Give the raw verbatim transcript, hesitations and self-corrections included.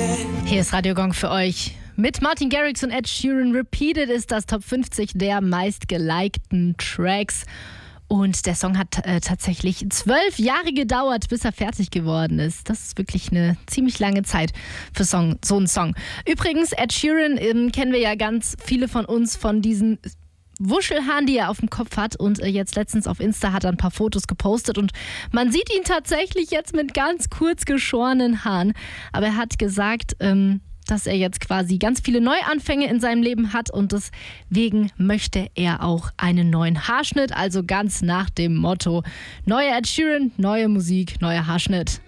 Hier ist Radio Gong für euch. Mit Martin Garrix und Ed Sheeran. Repeated ist das Top fünfzig der meistgelikten Tracks. Und der Song hat äh, tatsächlich zwölf Jahre gedauert, bis er fertig geworden ist. Das ist wirklich eine ziemlich lange Zeit für Song, so einen Song. Übrigens, Ed Sheeran ähm, kennen wir ja ganz viele von uns von diesen Wuschelhaaren, die er auf dem Kopf hat. Und äh, jetzt letztens auf Insta hat er ein paar Fotos gepostet. Und man sieht ihn tatsächlich jetzt mit ganz kurz geschorenen Haaren. Aber er hat gesagt, ähm, dass er jetzt quasi ganz viele Neuanfänge in seinem Leben hat und deswegen möchte er auch einen neuen Haarschnitt, also ganz nach dem Motto: neuer Ed Sheeran, neue Musik, neuer Haarschnitt.